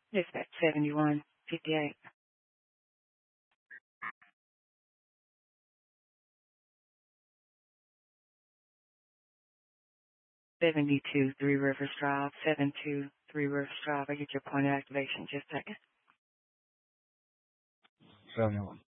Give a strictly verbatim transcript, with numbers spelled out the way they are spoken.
Dispatch seventy-one fifty-eight. seventy-two Three Rivers Drive, seventy-two Three Rivers Drive. I get your point of activation. Just a second. seventy-one.